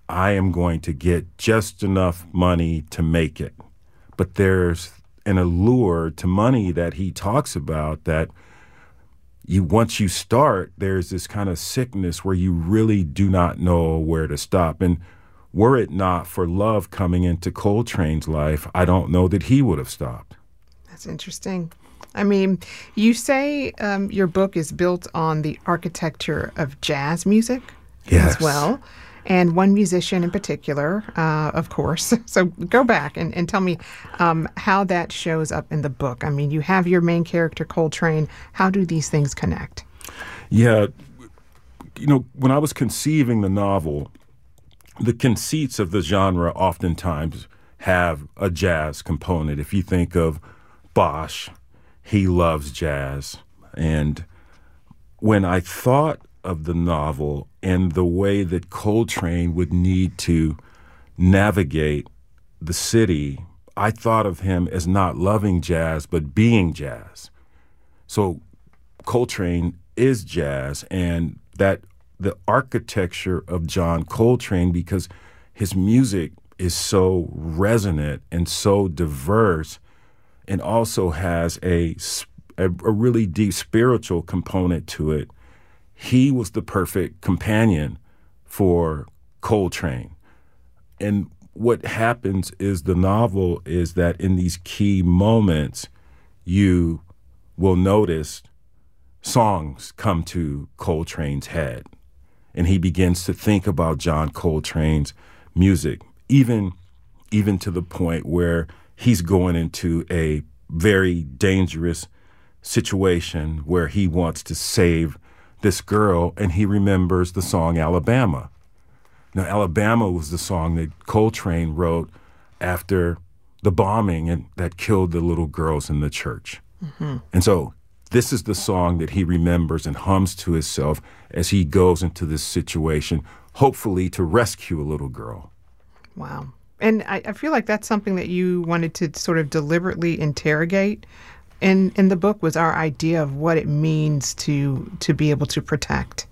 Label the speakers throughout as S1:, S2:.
S1: I am going to get just enough money to make it. But there's an allure to money that he talks about that once you start, there's this kind of sickness where you really do not know where to stop. And were it not for love coming into Coltrane's life, I don't know that he would have stopped.
S2: That's interesting. I mean, you say your book is built on the architecture of jazz music as well, and one musician in particular, of course. So go back and tell me how that shows up in the book. I mean, you have your main character, Coltrane. How do these things connect?
S1: Yeah. When I was conceiving the novel, the conceits of the genre oftentimes have a jazz component. If you think of Bosch, he loves jazz. And when I thought of the novel and the way that Coltrane would need to navigate the city, I thought of him as not loving jazz, but being jazz. So Coltrane is jazz, and that the architecture of John Coltrane, because his music is so resonant and so diverse, and also has a really deep spiritual component to it. He was the perfect companion for Coltrane. And what happens is the novel is that in these key moments, you will notice songs come to Coltrane's head. And he begins to think about John Coltrane's music, even to the point where he's going into a very dangerous situation where he wants to save this girl, and he remembers the song Alabama. Now, Alabama was the song that Coltrane wrote after the bombing that killed the little girls in the church. Mm-hmm. And so this is the song that he remembers and hums to himself as he goes into this situation, hopefully to rescue a little girl.
S2: Wow. And I feel like that's something that you wanted to sort of deliberately interrogate in the book, was our idea of what it means to be able to protect.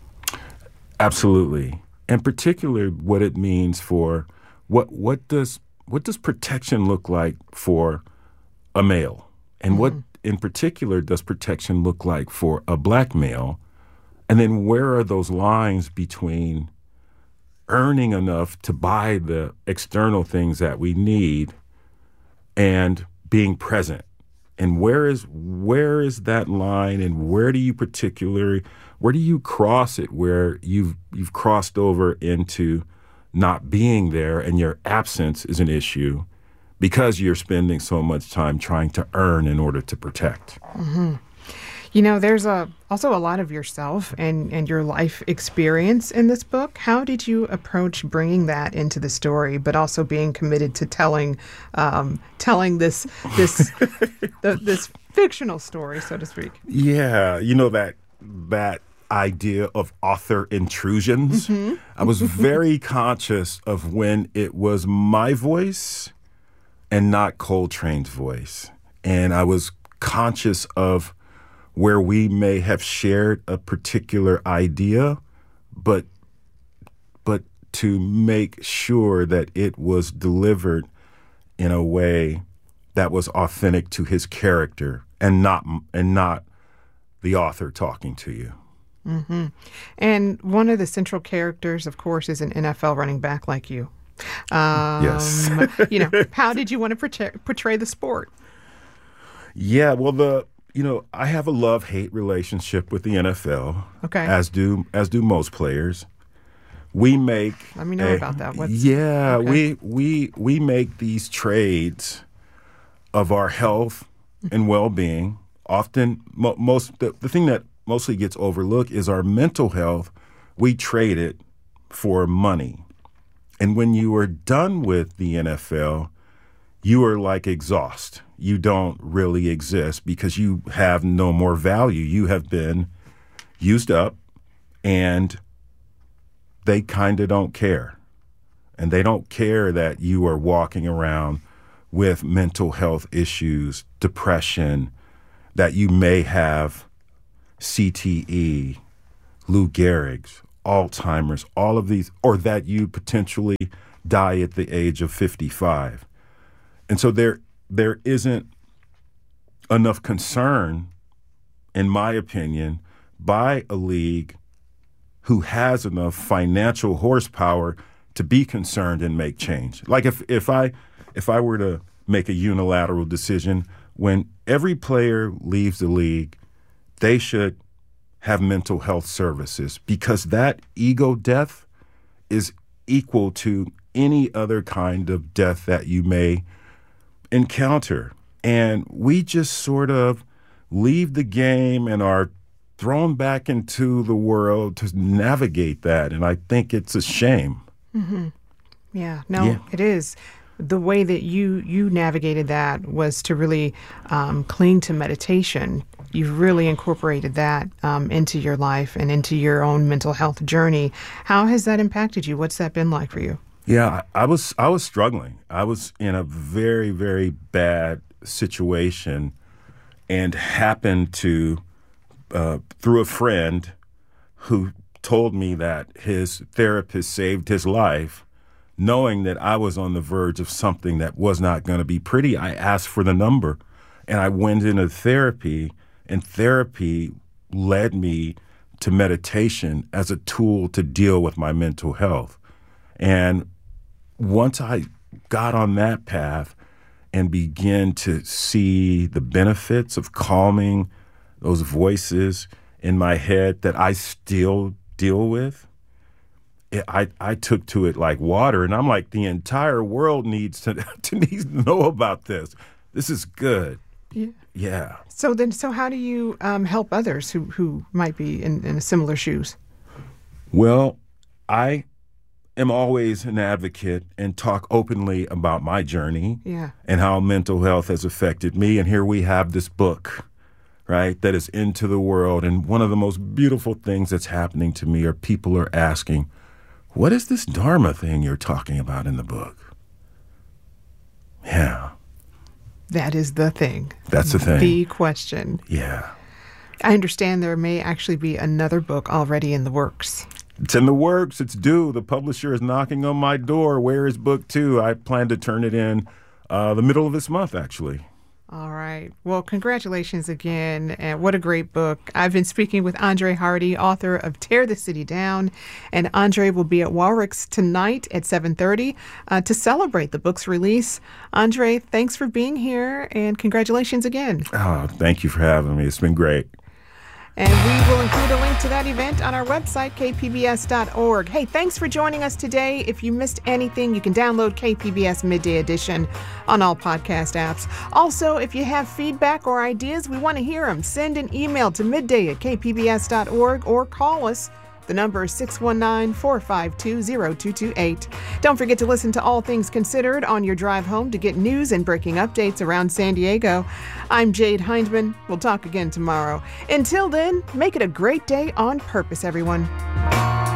S1: Absolutely. In particular, what it means for what does protection look like for a male? And what in particular does protection look like for a black male? And then where are those lines between earning enough to buy the external things that we need and being present? And where is that line, and where do you cross it where you've crossed over into not being there and your absence is an issue because you're spending so much time trying to earn in order to protect?
S2: Mm-hmm. There's also a lot of yourself and your life experience in this book. How did you approach bringing that into the story, but also being committed to telling this this fictional story, so to speak?
S1: Yeah, that idea of author intrusions. Mm-hmm. I was very conscious of when it was my voice and not Coltrane's voice, and I was conscious of where we may have shared a particular idea, but to make sure that it was delivered in a way that was authentic to his character and not the author talking to you.
S2: Mm-hmm. And one of the central characters, of course, is an NFL running back like you.
S1: Yes.
S2: How did you want to portray the sport?
S1: Yeah, well, I have a love-hate relationship with the NFL.
S2: Okay.
S1: As do most players. We make.
S2: Let me know about that.
S1: Okay. we make these trades of our health and well-being. Often, the thing that mostly gets overlooked is our mental health. We trade it for money, and when you are done with the NFL, you are like exhaust. You don't really exist because you have no more value. You have been used up, and they kind of don't care. And they don't care that you are walking around with mental health issues, depression, that you may have CTE, Lou Gehrig's, Alzheimer's, all of these, or that you potentially die at the age of 55. And so there isn't enough concern, in my opinion, by a league who has enough financial horsepower to be concerned and make change. Like if I were to make a unilateral decision, when every player leaves the league, they should have mental health services, because that ego death is equal to any other kind of death that you may encounter. And we just sort of leave the game and are thrown back into the world to navigate that. And I think it's a shame.
S2: Mm-hmm. Yeah, it is. The way that you navigated that was to really cling to meditation. You've really incorporated that into your life and into your own mental health journey. How has that impacted you? What's that been like for you?
S1: Yeah, I was struggling. I was in a very, very bad situation, and happened to, through a friend who told me that his therapist saved his life, knowing that I was on the verge of something that was not going to be pretty. I asked for the number, and I went into therapy, and therapy led me to meditation as a tool to deal with my mental health. And once I got on that path and began to see the benefits of calming those voices in my head that I still deal with, I took to it like water. And I'm like, the entire world needs to know about this. This is good. Yeah.
S2: So how do you help others who might be in similar shoes?
S1: Well, I am always an advocate and talk openly about my journey and how mental health has affected me. And here we have this book, right, that is into the world. And one of the most beautiful things that's happening to me are people are asking, what is this Dharma thing you're talking about in the book? Yeah.
S2: That is the thing.
S1: That's the thing.
S2: The question.
S1: Yeah.
S2: I understand there may actually be another book already in the works.
S1: It's in the works. It's due. The publisher is knocking on my door. Where is book 2? I plan to turn it in the middle of this month, actually.
S2: All right. Well, congratulations again. And what a great book. I've been speaking with Andre Hardy, author of Tear the City Down. And Andre will be at Warwick's tonight at 7:30 to celebrate the book's release. Andre, thanks for being here, and congratulations again.
S1: Oh, thank you for having me. It's been great.
S2: And we will include a link to that event on our website, kpbs.org. Hey, thanks for joining us today. If you missed anything, you can download KPBS Midday Edition on all podcast apps. Also, if you have feedback or ideas, we want to hear them. Send an email to midday@kpbs.org or call us. The number is 619-452-0228. Don't forget to listen to All Things Considered on your drive home to get news and breaking updates around San Diego. I'm Jade Hindman. We'll talk again tomorrow. Until then, make it a great day on purpose, everyone.